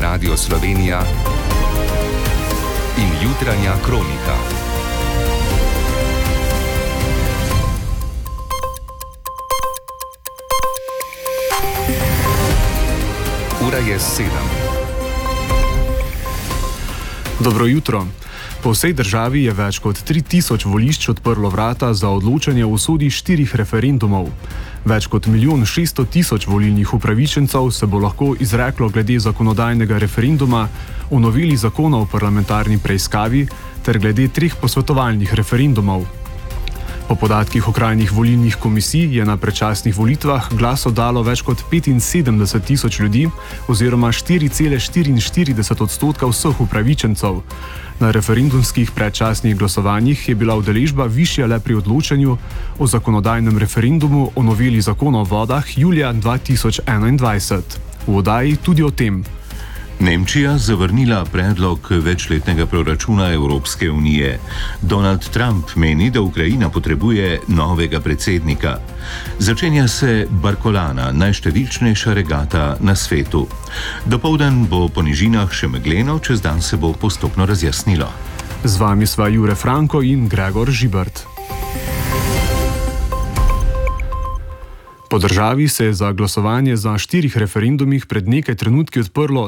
Radio Slovenija in jutranja kronika. Ura je 7. Dobro jutro. Po vsej državi je več kot 3000 volišč odprlo vrata za odločanje o usodi 4 referendumov. Več kot 1 600 000 volilnih upravičencev se bo lahko izreklo glede zakonodajnega referenduma o noveli zakona o parlamentarni preiskavi ter glede 3 posvetovalnih referendumov. Po podatkih okrajnih volilnih komisij je na predčasnih volitvah glas oddalo več kot 75 000 ljudi oziroma 4,44% vseh upravičencev. Na referendumskih predčasnih glasovanjih je bila udeležba višja le pri odločanju o zakonodajnem referendumu o noveli zakona o vodah julija 2021. V oddaji tudi o tem. Nemčija zavrnila predlog večletnega proračuna Evropske unije. Donald Trump meni, da Ukrajina potrebuje novega predsednika. Začenja se Barkolana, najštevilčnejša regata na svetu. Dopoldan bo po nižinah še megleno, čez dan se bo postopno razjasnilo. Z vami sva Jure Franko in Gregor Žibert. Po državi se je za glasovanje za 4 referendumih pred nekaj trenutki odprlo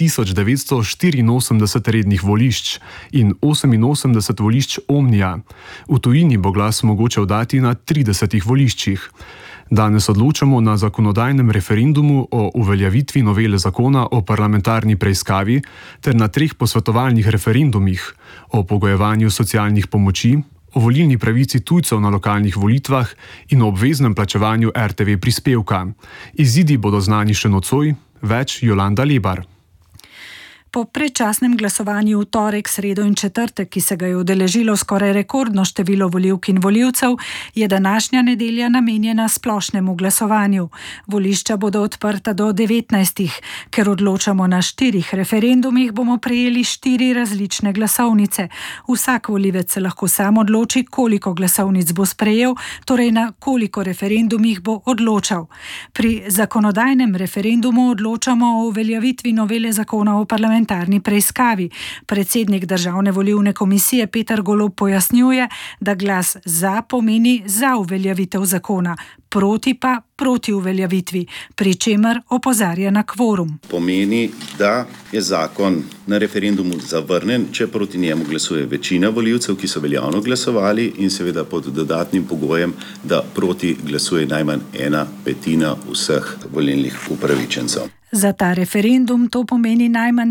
2984 rednih volišč in 88 volišč Omnija. V tujini bo glas mogoče oddati na 30 voliščih. Danes odločamo na zakonodajnem referendumu o uveljavitvi novele zakona o parlamentarni preiskavi ter na 3 posvetovalnih referendumih o pogojevanju socialnih pomoči, o volilni pravici tujcev na lokalnih volitvah in o obveznem plačevanju RTV prispevka. Izidi bodo znani še nocoj, več Jolanda Lebar. Po predčasnem glasovanju v torek, sredo in četrtek, ki se ga je udeležilo skoraj rekordno število volivk in volivcev, je današnja nedelja namenjena splošnemu glasovanju. Volišča bodo odprta do 19. Ker odločamo na 4 referendumih, bomo prejeli 4 različne glasovnice. Vsak volivec se lahko sam odloči, koliko glasovnic bo sprejel, torej na koliko referendumih bo odločal. Pri zakonodajnem referendumu odločamo o uveljavitvi novele zakona o parlamentarni preiskavi. Predsednik Državne volilne komisije Peter Golob pojasnjuje, da glas za pomeni za uveljavitev zakona, proti pa proti uveljavitvi, pri čemer opozarja na kvorum. Pomeni, da je zakon na referendumu zavrnjen, če proti njemu glasuje večina volivcev, ki so veljavno glasovali, in seveda pod dodatnim pogojem, da proti glasuje najmanj 1/5 vseh volilnih upravičencev. Za ta referendum to pomeni najmanj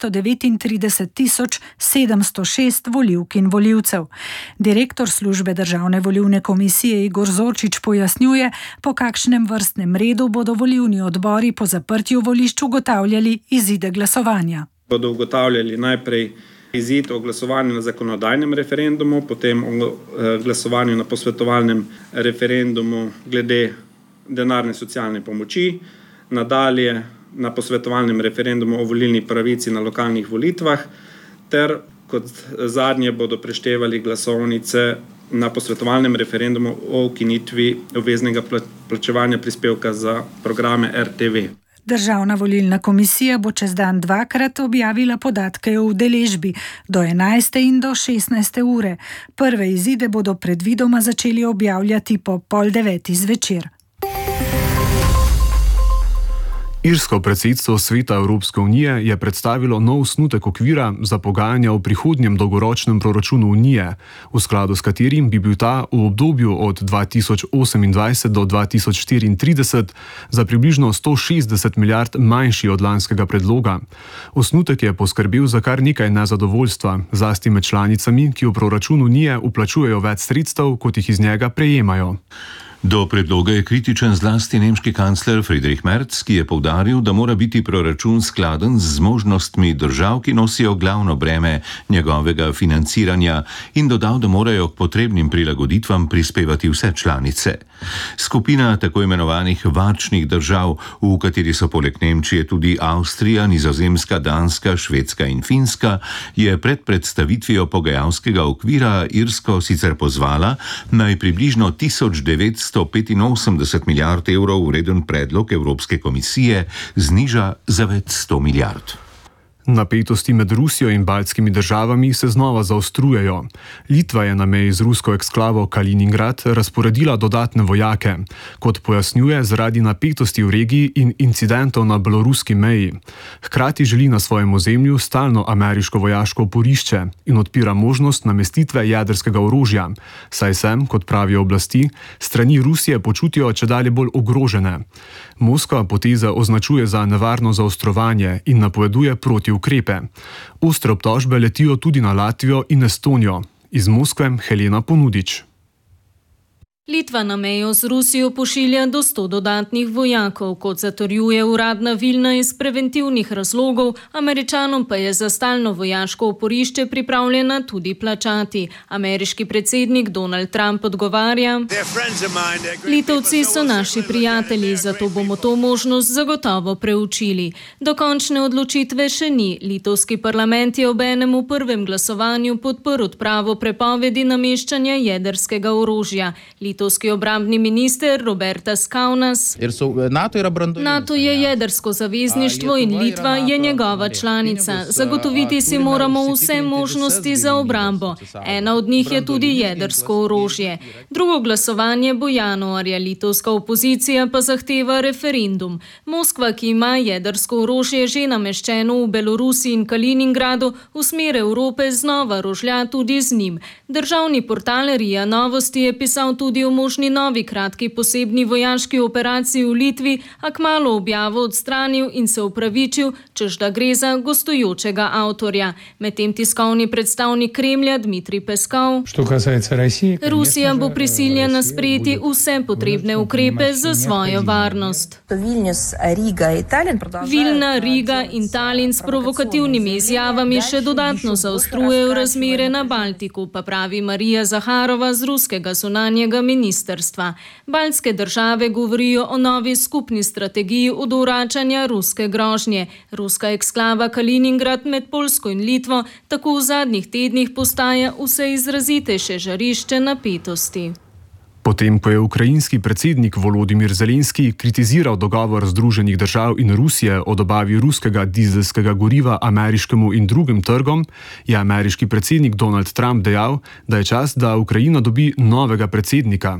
339 706 volivk in volivcev. Direktor službe Državne volilne komisije Igor Zorčič pojasnjuje, po kakšnem vrstnem redu bodo volilni odbori po zaprtju volišč ugotavljali izide glasovanja. Bodo ugotavljali najprej izid o glasovanju na zakonodajnem referendumu, potem o glasovanju na posvetovalnem referendumu glede denarne socialne pomoči, nadalje na posvetovalnem referendumu o volilni pravici na lokalnih volitvah, ter kot zadnje bodo preštevali glasovnice na posvetovalnem referendumu o ukinitvi obveznega plačevanja prispevka za programe RTV. Državna volilna komisija bo čez dan 2-krat objavila podatke o udeležbi, do 11. in do 16. ure. Prve izide bodo predvidoma začeli objavljati po 8:30 zvečer. Irsko predsedstvo Sveta Evropske unije je predstavilo nov osnutek okvira za pogajanja o prihodnjem dolgoročnem proračunu unije, v skladu s katerim bi bil ta v obdobju od 2028 do 2034 za približno 160 milijard manjši od lanskega predloga. Osnutek je poskrbel za kar nekaj nezadovoljstva, zlasti med članicami, ki v proračun unije vplačujejo več sredstev, kot jih iz njega prejemajo. Do predloga je kritičen zlasti nemški kancler Friedrich Merz, ki je poudaril, da mora biti proračun skladen z zmožnostmi držav, ki nosijo glavno breme njegovega financiranja, in dodal, da morajo k potrebnim prilagoditvam prispevati vse članice. Skupina tako imenovanih varčnih držav, v kateri so poleg Nemčije tudi Avstrija, Nizozemska, Danska, Švedska in Finska, je pred predstavitvijo pogajalskega okvira Irsko sicer pozvala, naj približno 1985 milijard evrov vreden predlog Evropske komisije zniža za več 100 milijard. Napetosti med Rusijo in baltskimi državami se znova zaostrujejo. Litva je na meji z rusko eksklavo Kaliningrad razporedila dodatne vojake, kot pojasnjuje zaradi napetosti v regiji in incidentov na beloruski meji. Hkrati želi na svojem ozemlju stalno ameriško vojaško oporišče in odpira možnost namestitve jedrskega orožja, saj se, kot pravijo oblasti, strani Rusije počutijo čedalje bolj ogrožene. Moskva poteze označuje za nevarno zaostrovanje in napoveduje protiukrepe. Ostre obtožbe letijo tudi na Latvijo in Estonijo. Iz Moskve Helena Ponudič. Litva na mejo z Rusijo pošilja do 100 dodatnih vojakov, kot zatrjuje uradna Vilna iz preventivnih razlogov, Američanom pa je za stalno vojaško oporišče pripravljena tudi plačati. Ameriški predsednik Donald Trump odgovarja: Litovci so naši prijatelji, zato bomo to možnost zagotovo preučili. Dokončne odločitve še ni. Litovski parlament je obenem v prvem glasovanju podprl odpravo prepovedi nameščanja jedrskega orožja. Litovski obrambni minister Robertas Kaunas: NATO je jedrsko zavezništvo in Litva je njegova članica. Zagotoviti si moramo vse možnosti za obrambo. Ena od njih je tudi jedrsko orožje. Drugo glasovanje bo januarja, litovska opozicija pa zahteva referendum. Moskva, ki ima jedrsko orožje že nameščeno v Belorusiji in Kaliningradu, v smer Evrope znova rožlja tudi z njim. Državni portal RIA Novosti je pisal tudi o možni novi kratki posebni vojaški operaciji v Litvi, a kmalu objavo odstranil in se opravičil, češ da gre za gostujočega avtorja. Medtem tiskovni predstavnik Kremlja Dmitrij Peskov: Rusija bo prisiljena sprejeti vse potrebne ukrepe za svojo varnost. Vilna, Riga in Talin s provokativnimi izjavami še dodatno zaostrujejo razmere na Baltiku, pa pravi Marija Zaharova z ruskega zunanjega ministrstva. Baltske države govorijo o novi skupni strategiji odvračanja ruske grožnje. Ruska eksklava Kaliningrad med Poljsko in Litvo tako v zadnjih tednih postaja vse izrazitejše žarišče napetosti. Potem, ko je ukrajinski predsednik Volodimir Zelenski kritiziral dogovor Združenih držav in Rusije o dobavi ruskega dizelskega goriva ameriškemu in drugim trgom, je ameriški predsednik Donald Trump dejal, da je čas, da Ukrajina dobi novega predsednika.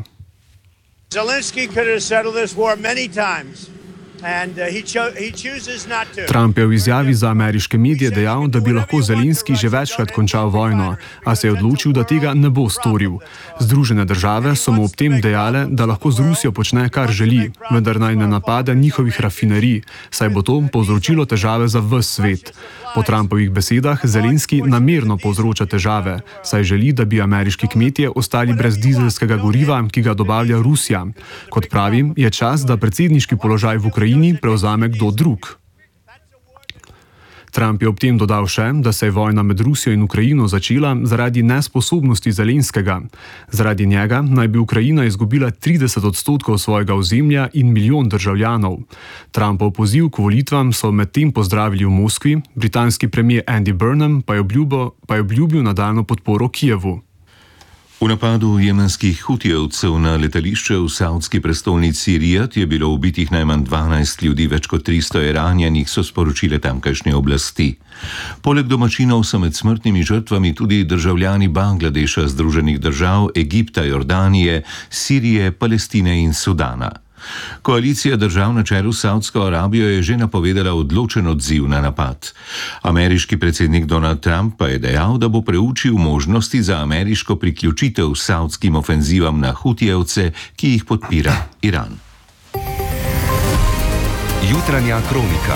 Trump je v izjavi za ameriške medije dejal, da bi lahko Zelenski že večkrat končal vojno, a se je odločil, da tega ne bo storil. Združene države so mu ob tem dejale, da lahko z Rusijo počne, kar želi, vendar naj ne napade njihovih rafinerij, saj bo to povzročilo težave za ves svet. Po Trumpovih besedah Zelenski namerno povzroča težave, saj želi, da bi ameriški kmetje ostali brez dizelskega goriva, ki ga dobavlja Rusija. Kot pravi, je čas, da predsedniški položaj v Ukrajini prevzame kdo drug. Trump je ob tem dodal še, da se je vojna med Rusijo in Ukrajino začela zaradi nesposobnosti Zelenskega. Zaradi njega naj bi Ukrajina izgubila 30% svojega ozemlja in milijon državljanov. Trumpov poziv k volitvam so medtem pozdravili v Moskvi, britanski premier Andy Burnham pa je obljubil nadaljnjo podporo Kijevu. V napadu jemenskih hutijevcev na letališče v saudski prestolnici Rijad je bilo ubitih najmanj 12 ljudi, več kot 300 je ranjenih, so sporočile tamkajšnje oblasti. Poleg domačinov so med smrtnimi žrtvami tudi državljani Bangladeša, Združenih držav, Egipta, Jordanije, Sirije, Palestine in Sudana. Koalicija držav na čelu s Saudsko Arabijo je že napovedala odločen odziv na napad. Ameriški predsednik Donald Trump pa je dejal, da bo preučil možnosti za ameriško priključitev saudskim ofenzivam na hutijevce, ki jih podpira Iran. Jutranja kronika.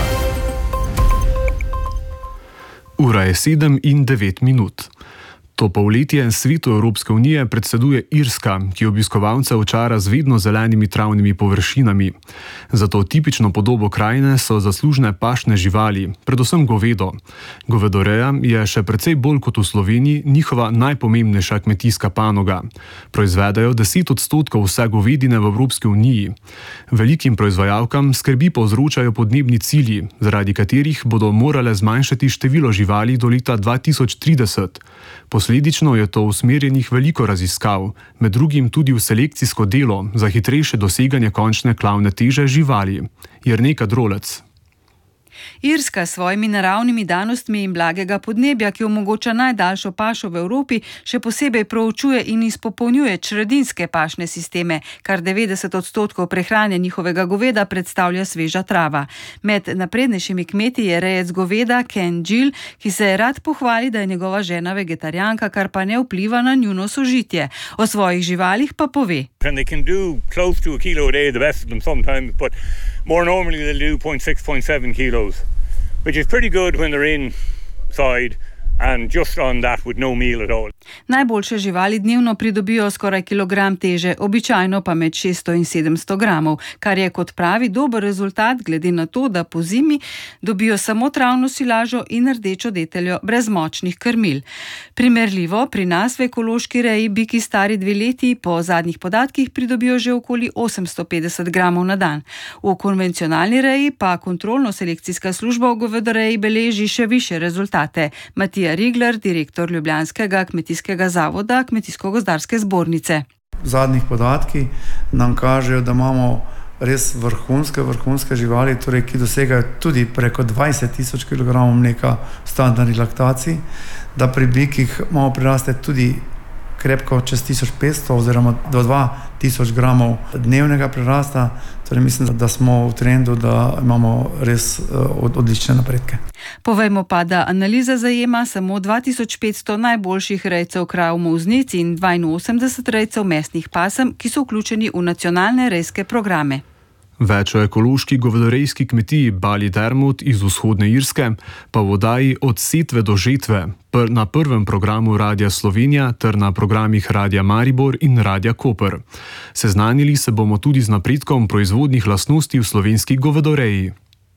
Ura je 7:09. To polletje svetu Evropske unije predseduje Irska, ki obiskovalce očara z vedno zelenimi travnimi površinami. Za to tipično podobo krajine so zaslužne pašne živali, predvsem govedo. Govedoreja je še precej bolj kot v Sloveniji njihova najpomembnejša kmetijska panoga. Proizvedajo 10% vse govedine v Evropski uniji. Velikim proizvajalkam skrbi povzročajo podnebni cilji, zaradi katerih bodo morale zmanjšati število živali do leta 2030. Posledično je to usmerjenih veliko raziskav, med drugim tudi v selekcijsko delo za hitrejše doseganje končne klavne teže živali. Jernejka Drolec. Irska s svojimi naravnimi danostmi in blagega podnebja, ki omogoča najdaljšo pašo v Evropi, še posebej proučuje in izpopolnjuje čredinske pašne sisteme, kar 90% prehrane njihovega goveda predstavlja sveža trava. Med naprednejšimi kmeti je rejec goveda Ken Gill, ki se rad pohvali, da je njegova žena vegetarijanka, kar pa ne vpliva na njuno sožitje. O svojih živalih pa pove. And they can do close to a kilo a day, the best of them sometimes, but more normally they'll do 0.6, 0.7 kilos, which is pretty good when they're inside and just on that with no meal at all. Najboljše živali dnevno pridobijo skoraj kilogram teže, običajno pa med 600 in 700 gramov, kar je, kot pravi, dober rezultat glede na to, da po zimi dobijo samo travno silažo in rdečo deteljo brez močnih krmil. Primerljivo, pri nas v ekološki reji biki stari 2 leti po zadnjih podatkih pridobijo že okoli 850 gramov na dan. V konvencionalni reji pa kontrolno-selekcijska služba v govedoreji beleži še više rezultate. Matija Rigler, direktor ljubljanskega kmetijskega zavoda Kmetijsko-gozdarske zbornice. Zadnjih podatki nam kažejo, da imamo res vrhunske živali, torej, ki dosegajo tudi preko 20.000 kg mleka v standardni laktaciji, da pri bikih imamo priraste tudi krepko čez 1500 oziroma do 2000 gramov dnevnega prirasta. Torej mislim, da smo v trendu, da imamo res odlične napredke. Povejmo pa, da analiza zajema samo 2500 najboljših rejcev krav molznic in 82 rejcev mesnih pasem, ki so vključeni v nacionalne rejske programe. Več o ekološki govedorejski kmetiji Bali Dermot iz vzhodne Irske pa v oddaji Od setve do žetve na prvem programu Radia Slovenija ter na programih Radia Maribor in Radia Koper. Seznanili se bomo tudi z napredkom proizvodnih lastnosti v slovenski govedoreji.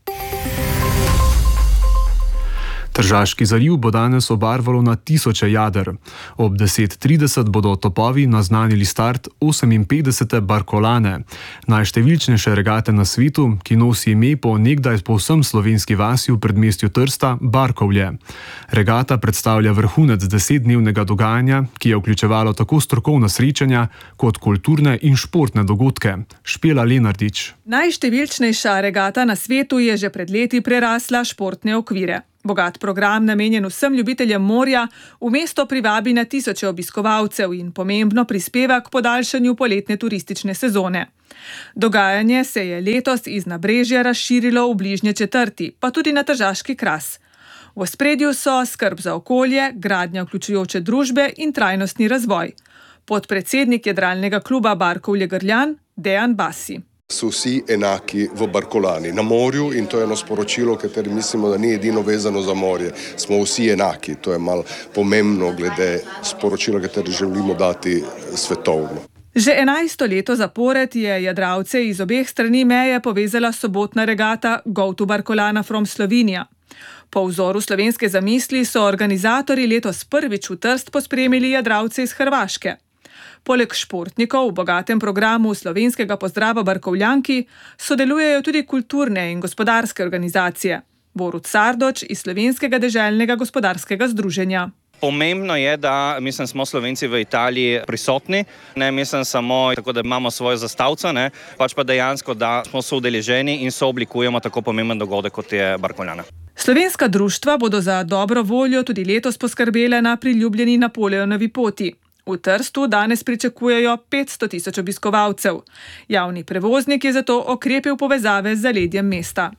Tržaški zaliv bo danes obarvalo na tisoče jader. Ob 10:30 bodo topovi naznanili start 58. Barkolane, najštevilčnejše regate na svetu, ki nosi ime po nekdaj povsem slovenski vasi v predmestju Trsta, Barkovlje. Regata predstavlja vrhunec 10-dnevnega dogajanja, ki je vključevalo tako strokovna srečanja kot kulturne in športne dogodke. Špela Lenardič. Najštevilčnejša regata na svetu je že pred leti prerasla športne okvire. Bogat program, namenjen vsem ljubiteljem morja, v mesto privabi na tisoče obiskovalcev in pomembno prispeva k podaljšanju poletne turistične sezone. Dogajanje se je letos iz Nabrežja razširilo v bližnje četrti, pa tudi na Tržaški kras. V ospredju so skrb za okolje, gradnja vključujoče družbe in trajnostni razvoj. Podpredsednik jadralnega kluba Barkovlje Grljan, Dejan Basi. So vsi enaki v Barkolani, na morju, in to je eno sporočilo, katero mislimo, da ni edino vezano za morje. Smo vsi enaki, to je malo pomembno glede sporočila, katero želimo dati svetovno. Že 11. leto zapored je jadralce iz obeh strani meje povezala sobotna regata Go to Barkolana from Slovenia. Po vzoru slovenske zamisli so organizatorji letos prvič v Trst pospremili jadralce iz Hrvaške. Poleg športnikov v bogatem programu slovenskega pozdrava Barkovljanki sodelujejo tudi kulturne in gospodarske organizacije. Borut Sardoč iz Slovenskega deželnega gospodarskega združenja. Pomembno je, da smo Slovenci v Italiji prisotni, ne mislim samo tako, da imamo svojo zastavco, pač pa dejansko, da smo soudeleženi in sooblikujemo tako pomemben dogodek, kot je Barkoljana. Slovenska društva bodo za dobro voljo tudi letos poskrbele na priljubljeni Napoleonovi poti. V Trstu danes pričakujejo 500.000 obiskovalcev. Javni prevoznik je zato okrepil povezave z zaledjem mesta.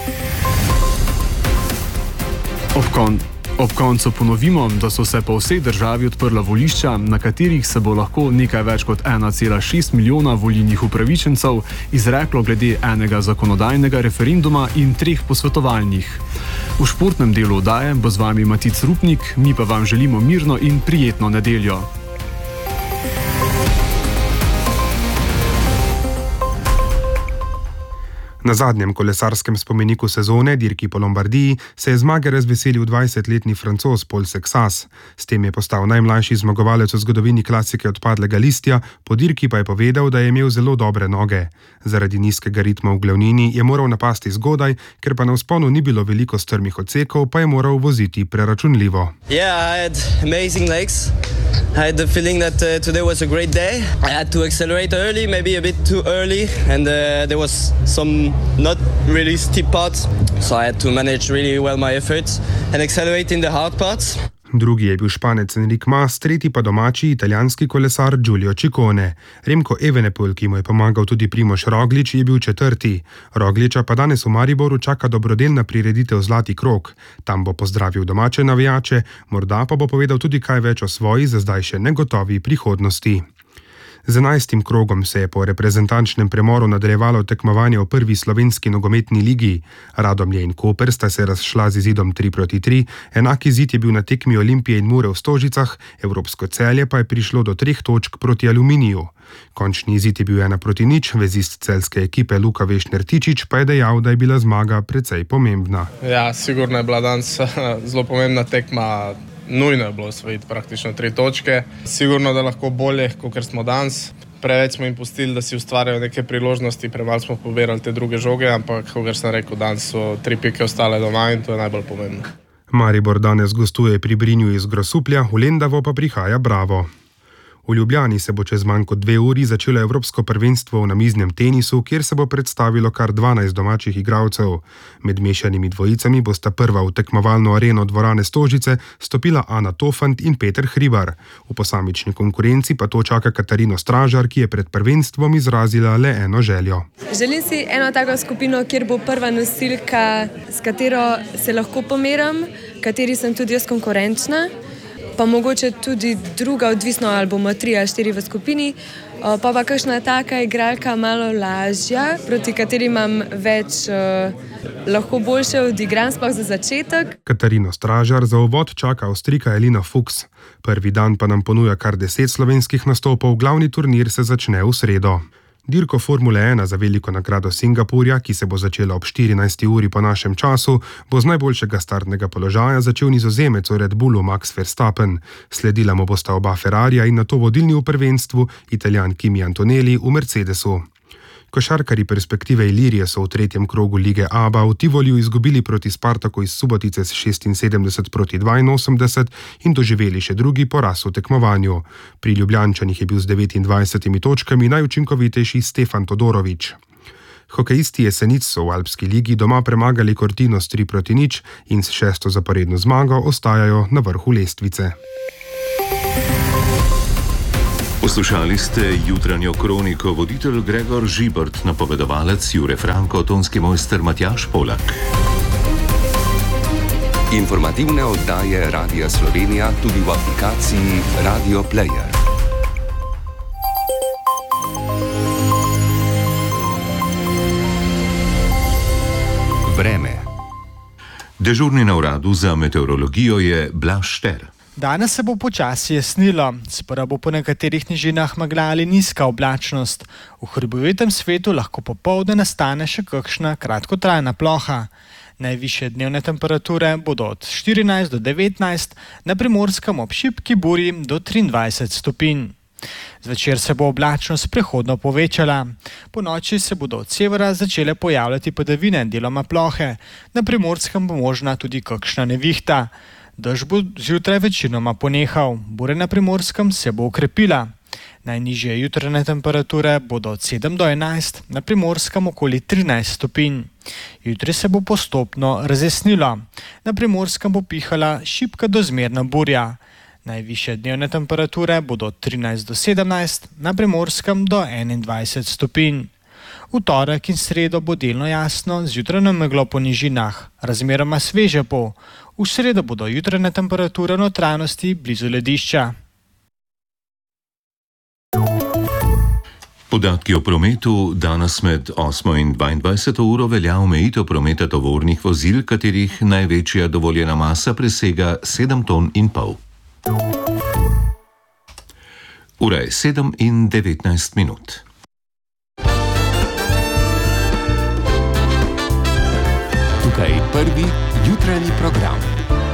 Ob koncu ponovimo, da so se po vsej državi odprla volišča, na katerih se bo lahko nekaj več kot 1,6 milijona volilnih upravičencev izreklo glede enega zakonodajnega referenduma in 3 posvetovalnih. V športnem delu oddaje bo z vami Matic Rupnik, mi pa vam želimo mirno in prijetno nedeljo. Na zadnjem kolesarskem spomeniku sezone, dirki po Lombardiji, se je zmage razveselil 20-letni Francoz Paul Sexas. S tem je postal najmlajši zmagovalec v zgodovini klasike odpadlega listja, po dirki pa je povedal, da je imel zelo dobre noge. Zaradi nizkega ritma v glavnini je moral napasti zgodaj, ker pa na vzponu ni bilo veliko strmih odsekov, pa je moral voziti preračunljivo. Yeah, I had amazing legs. I had the feeling that today was a great day. I had to accelerate early, maybe a bit too early, and there was some not really steep parts, so I had to manage really well my efforts and accelerate in the hard parts. Drugi je bil Španec Enric Mas, tretji pa domači italijanski kolesar Giulio Ciccone. Remko Evenepoel, ki mu je pomagal tudi Primož Roglič, je bil četrti. Rogliča pa danes v Mariboru čaka dobrodelna prireditev Zlati krog. Tam bo pozdravil domače navijače, morda pa bo povedal tudi kaj več o svoji, za zdaj še negotovi prihodnosti. Z 11. krogom se je po reprezentančnem premoru nadaljevalo tekmovanje v prvi slovenski nogometni ligi. Radomlje in Koper sta se razšla z izidom 3-3, enak izid je bil na tekmi Olimpije in Mure v Stožicah, Evropsko Celje pa je prišlo do 3 točk proti Aluminiju. Končni izid je bil 1-0, vezist celjske ekipe Luka Vešner-Tičič pa je dejal, da je bila zmaga precej pomembna. Ja, sigurno je bila danes zelo pomembna tekma. Nujno je bilo osvojiti praktično 3 točke. Sigurno, da lahko bolje, kot smo danes. Preveč smo jim pustili, da si ustvarjajo neke priložnosti, premalo smo pobirali te druge žoge, ampak, kot sem rekel, danes so 3 pike ostale doma in to je najbolj pomembno. Maribor danes gostuje pri Brinju iz Grosuplja, v Lendavo pa prihaja Bravo. V Ljubljani se bo čez manj kot 2 uri začelo Evropsko prvenstvo v namiznem tenisu, kjer se bo predstavilo kar 12 domačih igralcev. Med mešanimi dvojicami bosta prva v tekmovalno areno dvorane Stožice stopila Ana Tofant in Peter Hribar. V posamični konkurenci pa to čaka Katarino Stražar, ki je pred prvenstvom izrazila le eno željo. Želim si eno tako skupino, kjer bo prva nosilka, s katero se lahko pomerim, kateri sem tudi jaz konkurenčna. Pa mogoče tudi druga, odvisno ali bomo 3 ali 4 v skupini, pa kakšna taka igralka malo lažja, proti kateri imam več lahko boljše odigran, sploh za začetek. Katarino Stražar za uvod čaka Avstrijka Elina Fuchs. Prvi dan pa nam ponuja kar 10 slovenskih nastopov, glavni turnir se začne v sredo. Dirko Formule 1 za veliko nagrado Singapurja, ki se bo začela ob 14. uri po našem času, bo z najboljšega startnega položaja začel Nizozemec v Red Bullu Max Verstappen. Sledila mu bosta oba Ferrarija in nato vodilni v prvenstvu, Italijan Kimi Antonelli v Mercedesu. Košarkarji Perspektive Ilirije so v 3. krogu lige ABA v Tivoliju izgubili proti Spartaku iz Subotice s 76-82 in doživeli še drugi poraz v tekmovanju. Pri Ljubljančanih je bil z 29 točkami najučinkovitejši Stefan Todorović. Hokejisti Jesenic so v Alpski ligi doma premagali Cortino s 3-0 in s 6. zaporedno zmago ostajajo na vrhu lestvice. Poslušali ste jutranjo kroniko, voditelj Gregor Žibert, napovedovalec Jure Franko, tonski mojster Matjaž Polak. Informativne oddaje Radia Slovenija tudi v aplikaciji Radio Player. Vreme. Dežurni na uradu za meteorologijo je Blaž Šter. Danes se bo počasi jasnilo, sprva bo po nekaterih nižinah megla ali nizka oblačnost. V hribovitem svetu lahko popoldne nastane še kakšna kratkotrajna ploha. Najvišje dnevne temperature bodo od 14 do 19, na Primorskem ob šibki burji do 23 stopinj. Zvečer se bo oblačnost prehodno povečala. Po noči se bodo od severa začele pojavljati padavine, deloma plohe. Na Primorskem bo možna tudi kakšna nevihta. Dež bo zjutraj večinoma ponehal, burja na Primorskem se bo okrepila. Najnižje jutranje temperature bodo od 7 do 11, na Primorskem okoli 13 stopinj. Jutri se bo postopno razjasnilo. Na Primorskem bo pihala šibka do zmerna burja. Najvišje dnevne temperature bodo od 13 do 17, na Primorskem do 21 stopinj. V torek in sredo bo delno jasno, z jutranjo meglo po nižinah, razmeroma sveže bo. V sredo bodo jutranje temperature v notranjosti blizu ledišča. Podatki o prometu. Danes med 8 in 22 uro velja omejitev prometa tovornih vozil, katerih največja dovoljena masa presega 7,5 ton. Ura je 7 in 19 minut. Tukaj prvi jutranji program.